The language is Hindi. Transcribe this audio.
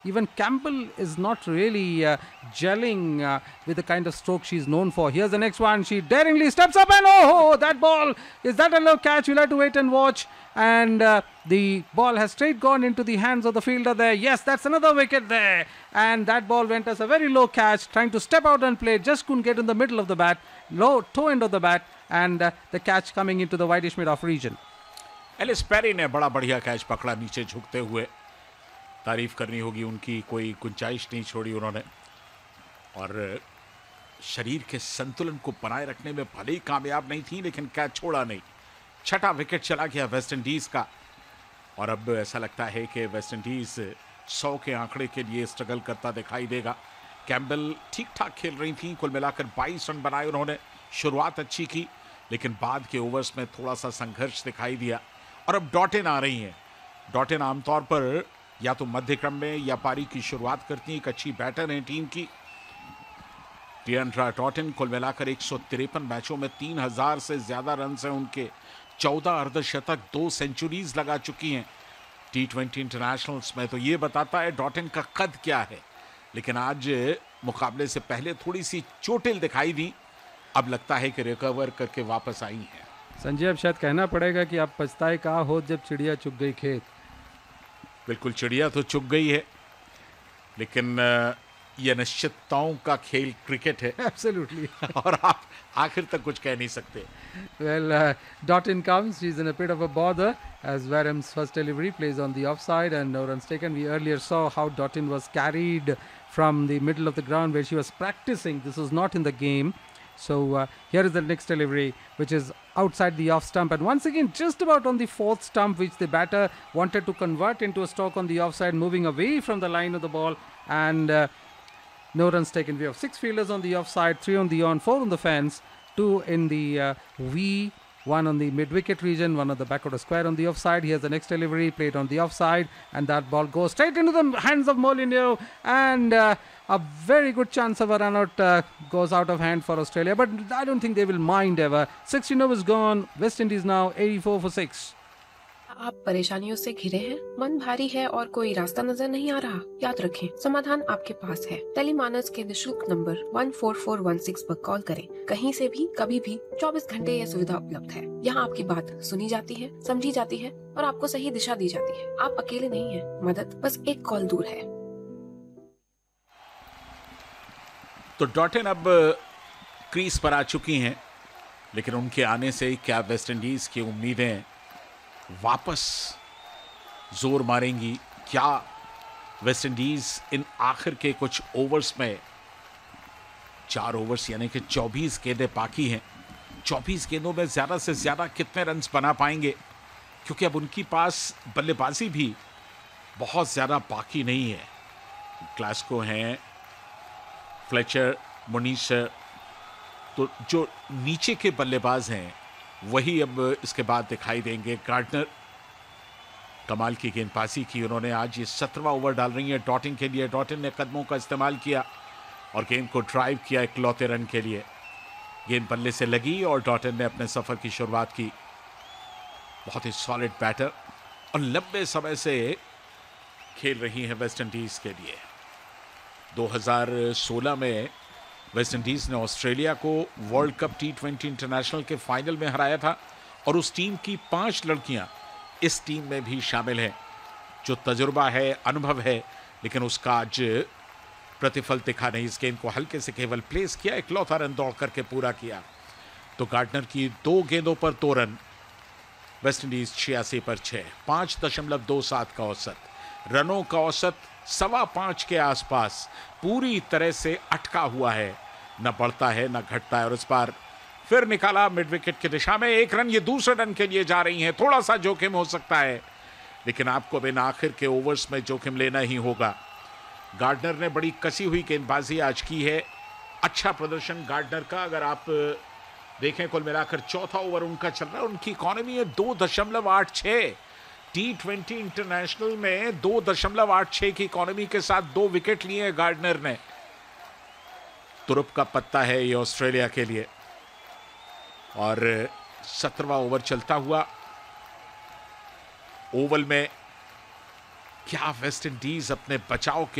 Even Campbell is not really gelling with the kind of stroke she's known for. Here's the next one. She daringly steps up and oh, that ball. Is that a low catch? We'll have to wait and watch. And the ball has straight gone into the hands of the fielder there. Yes, that's another wicket there. And that ball went as a very low catch, trying to step out and play. Just couldn't get in the middle of the bat, low toe end of the bat. And the catch coming into the wideish mid-off region. Ellyse Perry ने बड़ा बढ़िया कैच पकड़ा नीचे झुकते हुए. तारीफ करनी होगी उनकी, कोई गुंजाइश नहीं छोड़ी उन्होंने. और शरीर के संतुलन को बनाए रखने में भले ही कामयाब नहीं थी, लेकिन कैच छोड़ा नहीं. छठा विकेट चला गया वेस्ट इंडीज का. और अब ऐसा लगता है कि वेस्ट इंडीज 100 के आंकड़े के लिए स्ट्रगल करता दिखाई देगा. कैम्बल ठीक ठाक खेल रही थी. कुल मिलाकर 22 रन बनाए उन्होंने. शुरुआत अच्छी की, लेकिन बाद के ओवर्स में थोड़ा सा संघर्ष दिखाई दिया. और अब डॉटेन आ रही हैं. डॉटेन आमतौर पर या तो मध्य क्रम में या पारी की शुरुआत करती है. एक अच्छी बैटर है टीम की डिएंड्रा डॉटेन. कुल मिलाकर 153 मैचों में 3000 से ज्यादा रन हैं उनके. 14 अर्धशतक, 2 सेंचुरीज लगा चुकी हैं T20 इंटरनेशनल्स में. तो ये बताता है डॉटेन का कद क्या है. लेकिन आज मुकाबले से पहले थोड़ी सी चोटिल दिखाई दी. अब लगता है कि रिकवर करके वापस आई हैं. संजय, अब शायद कहना पड़ेगा कि आप पछताए का हो जब चिड़िया चुग गई खेत. बिल्कुल, चिड़िया तो चुग गई है, लेकिन ये अनिश्चितताओं का खेल क्रिकेट है. Absolutely. और आप आखिर तक कुछ कह नहीं सकते. Well, Dottin comes. She's in a bit of a bother as Warham's first delivery plays on the offside and no runs taken. We earlier saw how Dottin was carried from the middle of the ground where she was practicing. This was not in the game. So here is the next delivery, which is outside the off stump. And once again, just about on the fourth stump, which the batter wanted to convert into a stroke on the offside, moving away from the line of the ball. And no runs taken. We have 6 fielders on the offside, 3 on the on, 4 on the fence, 2 in the V, 1 on the mid-wicket region, 1 on the back of the square on the offside. Here's the next delivery, played on the offside, and that ball goes straight into the hands of Molineux, and a very good chance of a run-out goes out of hand for Australia, but I don't think they will mind ever. 16 overs gone, West Indies now 84 for 6. आप परेशानियों से घिरे हैं, मन भारी है और कोई रास्ता नजर नहीं आ रहा? याद रखें, समाधान आपके पास है. टेलीमानस के निशुल्क नंबर 14416 पर कॉल करें. कहीं से भी, कभी भी, 24 घंटे यह सुविधा उपलब्ध है. यहाँ आपकी बात सुनी जाती है, समझी जाती है और आपको सही दिशा दी जाती है. आप अकेले नहीं हैं, मदद बस एक कॉल दूर है. तो डॉटेन अब क्रीज पर आ चुकी हैं, लेकिन उनके आने से क्या वेस्ट इंडीज की उम्मीदें वापस जोर मारेंगी? क्या वेस्ट इंडीज इन आखिर के कुछ ओवर्स में, 4 ओवर्स यानी कि 24 गेंदें बाकी हैं, 24 गेंदों में ज्यादा से ज्यादा कितने रन्स बना पाएंगे? क्योंकि अब उनकी पास बल्लेबाजी भी बहुत ज्यादा बाकी नहीं है. ग्लास्को हैं, फ्लेचर, मुनीश, तो जो नीचे के बल्लेबाज हैं वही अब इसके बाद दिखाई देंगे. गार्डनर कमाल की गेंदबाजी की उन्होंने आज. ये 17वां ओवर डाल रही है डॉटिन के लिए. डॉटिन ने कदमों का इस्तेमाल किया और गेंद को ड्राइव किया इकलौते रन के लिए. गेंद बल्ले से लगी और डॉटिन ने अपने सफर की शुरुआत की. बहुत ही सॉलिड बैटर और लंबे समय से खेल रही हैं वेस्ट इंडीज के लिए. 2016 में वेस्ट इंडीज ने ऑस्ट्रेलिया को वर्ल्ड कप T20 इंटरनेशनल के फाइनल में हराया था और उस टीम की 5 लड़कियां इस टीम में भी शामिल हैं. जो तजुर्बा है, अनुभव है, लेकिन उसका आज प्रतिफल दिखा नहीं. इस गेंद को हल्के से केवल प्लेस किया, इकलौता रन दौड़ करके पूरा किया. तो गार्डनर की 2 गेंदों पर 2 रन. वेस्ट इंडीज 86 पर 6, 5.27 का औसत. रनों का औसत 5.25 के आसपास पूरी तरह से अटका हुआ है, न बढ़ता है न घटता है. और इस बार फिर निकाला मिड विकेट की दिशा में 1 रन. ये दूसरे रन के लिए जा रही हैं. थोड़ा सा जोखिम हो सकता है, लेकिन आपको बिन आखिर के ओवर्स में जोखिम लेना ही होगा. गार्डनर ने बड़ी कसी हुई गेंदबाजी आज की है. अच्छा प्रदर्शन गार्डनर का. अगर आप देखें, कुल मिलाकर 4था ओवर उनका चल रहा है. उनकी इकॉनमी है 2.86. T20 इंटरनेशनल में 2.86 की इकॉनमी के साथ 2 विकेट लिए गार्डनर ने. तुरुप का पत्ता है ये ऑस्ट्रेलिया के लिए. और 17वां ओवर चलता हुआ. ओवल में क्या वेस्ट इंडीज अपने बचाव के